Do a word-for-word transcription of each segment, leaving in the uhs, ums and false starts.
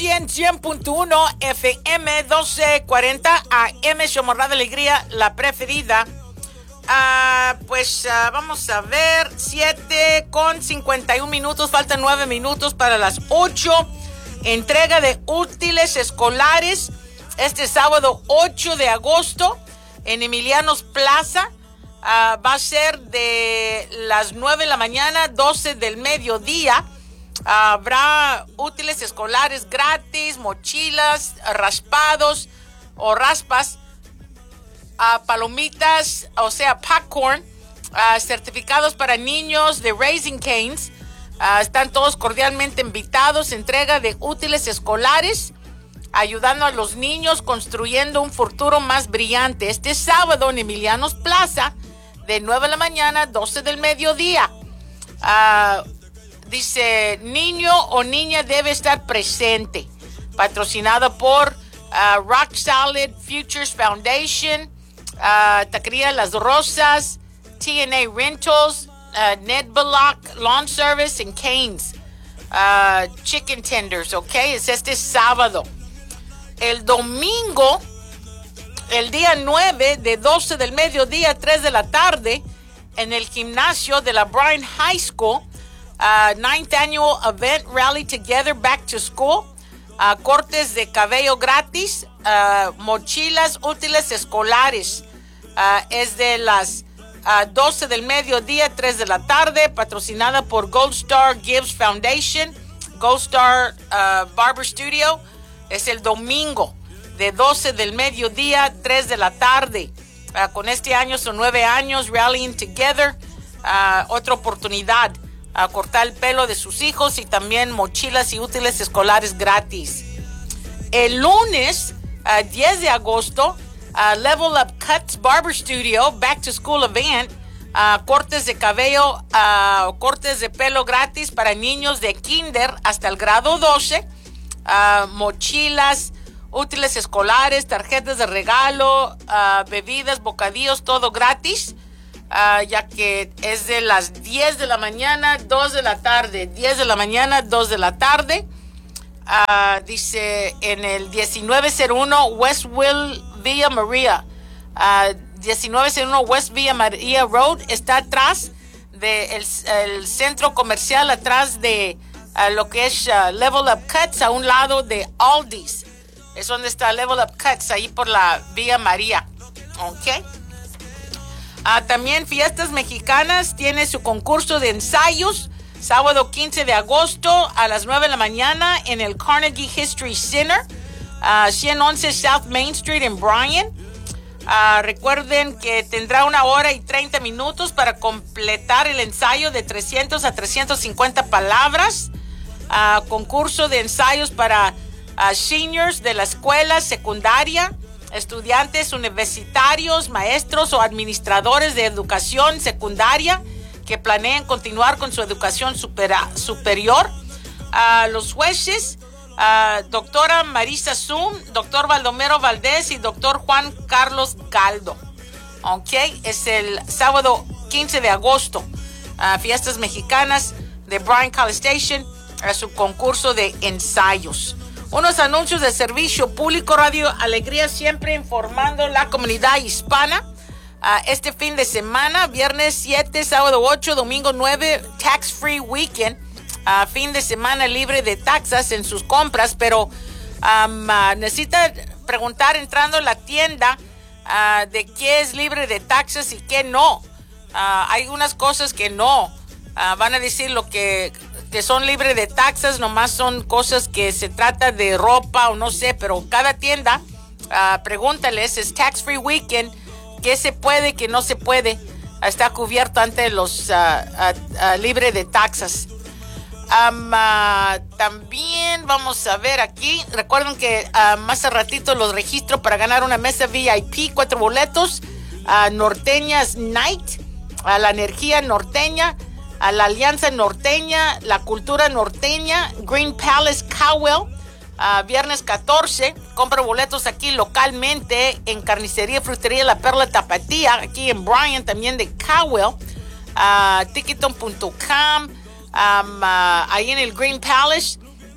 cien, cien punto uno F M, doce cuarenta A M, Shomorra de Alegría, la preferida. Uh, pues uh, vamos a ver, siete con cincuenta y un minutos, faltan nueve minutos para las ocho. Entrega de útiles escolares este sábado ocho de agosto en Emilianos Plaza. Uh, va a ser de las nueve de la mañana, doce del mediodía. Uh, habrá útiles escolares gratis, mochilas, raspados o raspas, uh, palomitas, o sea, popcorn, uh, certificados para niños de Raising Cane's. Uh, están todos cordialmente invitados. Entrega de útiles escolares, ayudando a los niños, construyendo un futuro más brillante. Este sábado en Emilianos Plaza, de nueve de la mañana, doce del mediodía. Uh, dice, niño o niña debe estar presente. Patrocinado por uh, Rock Solid Futures Foundation, uh, Taquería Las Rosas, T N A Rentals, uh, Ned Bullock Lawn Service and Canes, uh, Chicken Tenders, ¿ok? Es este sábado. El domingo, el día nueve, de doce del mediodía a tres de la tarde, en el gimnasio de la Bryan High School, uh, ninth Annual Event Rally Together Back to School, uh, cortes de cabello gratis, uh, mochilas útiles escolares. Uh, es de las uh, doce del mediodía a tres de la tarde, patrocinada por Gold Star Gibbs Foundation, Gold Star uh, Barber Studio. Es el domingo, de doce del mediodía, tres de la tarde. Uh, con este año son nueve años, Rallying Together. Uh, otra oportunidad a uh, cortar el pelo de sus hijos y también mochilas y útiles escolares gratis. El lunes, uh, diez de agosto, uh, Level Up Cuts Barber Studio, Back to School Event. Uh, cortes de cabello, uh, cortes de pelo gratis para niños de kinder hasta el grado doce. Uh, mochilas, útiles escolares, tarjetas de regalo, uh, bebidas, bocadillos, todo gratis, uh, ya que es de las diez de la mañana, dos de la tarde, diez de la mañana, dos de la tarde. Uh, dice en el diecinueve cero uno West Will Villa Maria, uh, diecinueve cero uno West Villa Maria Road, está atrás del el centro comercial, atrás de uh, lo que es uh, Level Up Cuts, a un lado de Aldi's. Es donde está Level Up Cuts, ahí por la Villa María. Ok. Ah, también Fiestas Mexicanas tiene su concurso de ensayos, sábado quince de agosto a las nueve de la mañana en el Carnegie History Center, uh, ciento once South Main Street en Bryan. Uh, recuerden que tendrá una hora y treinta minutos para completar el ensayo de trescientas a trescientas cincuenta palabras. Uh, concurso de ensayos para Uh, seniors de la escuela secundaria, estudiantes universitarios, maestros o administradores de educación secundaria que planeen continuar con su educación supera, superior. Uh, los jueces, uh, doctora Marisa Zoom, doctor Baldomero Valdés y doctor Juan Carlos Galdo. Ok, es el sábado quince de agosto. Uh, Fiestas Mexicanas de Bryan College Station, a su concurso de ensayos. Unos anuncios de servicio público. Radio Alegría, siempre informando la comunidad hispana. Uh, este fin de semana, viernes siete, sábado ocho, domingo nueve, Tax Free Weekend. Uh, fin de semana libre de taxas en sus compras, pero um, uh, necesita preguntar entrando a la tienda uh, de qué es libre de taxas y qué no. Uh, hay unas cosas que no. Uh, van a decir lo que... que son libres de taxas, nomás son cosas que se trata de ropa o no sé, pero cada tienda, uh, pregúntales, es Tax Free Weekend, qué se puede, qué no se puede, uh, está cubierto ante los uh, uh, uh, libre de taxas. Um, uh, también vamos a ver aquí, recuerden que uh, más a ratito los registro para ganar una mesa V I P, cuatro boletos, uh, Norteñas Night, uh, la energía norteña, a la Alianza Norteña, la cultura norteña, Green Palace Cowell, uh, viernes catorce, compra boletos aquí localmente en Carnicería Frutería La Perla Tapatía, aquí en Bryan, también de Cowell, uh, ticketon punto com, um, uh, ahí en el Green Palace,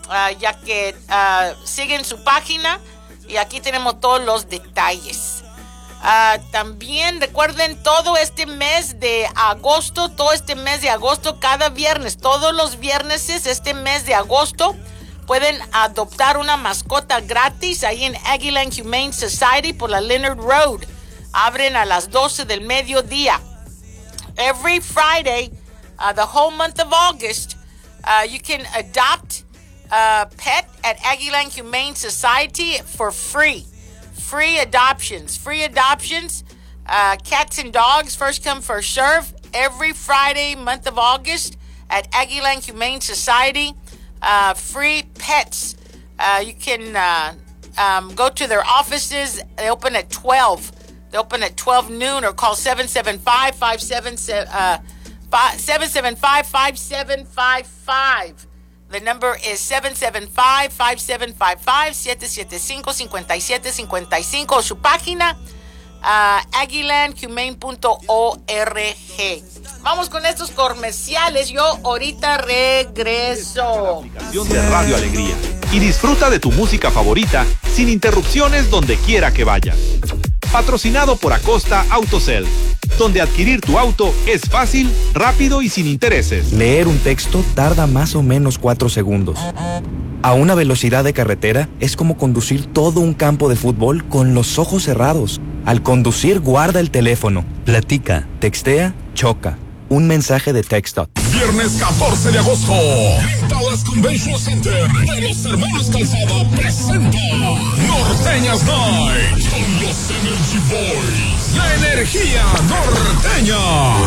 uh, ya que uh, siguen su página y aquí tenemos todos los detalles. Uh, también recuerden todo este mes de agosto, todo este mes de agosto, cada viernes, todos los viernes este mes de agosto pueden adoptar una mascota gratis ahí en Aggieland Humane Society por la Leonard Road. Abren a las doce del mediodía. Every Friday, uh, the whole month of August, uh, you can adopt a pet at Aggieland Humane Society for free. Free adoptions. Free adoptions. Uh, cats and dogs, first come, first serve. Every Friday, month of August, at Aggieland Humane Society. Uh, free pets. Uh, you can uh, um, go to their offices. They open at twelve. They open at twelve noon, or call seven seven five, five seven five, five seven five five. The number is seven seven five, five seven five five, siete siete cinco, cinco siete cinco cinco. Su página, uh, aggieland humane punto org. Vamos con estos comerciales. Yo ahorita regreso. Aplicación de Radio Alegría y disfruta de tu música favorita sin interrupciones donde quiera que vayas. Patrocinado por Acosta Autosell, donde adquirir tu auto es fácil, rápido y sin intereses. Leer un texto tarda más o menos cuatro segundos. A una velocidad de carretera es como conducir todo un campo de fútbol con los ojos cerrados. Al conducir, guarda el teléfono, platica, textea, choca. Un mensaje de texto. Viernes catorce de agosto, en Dallas Convention Center, de los hermanos Calzada presenta Norteñas Night con los Energy Boys. La energía norteña.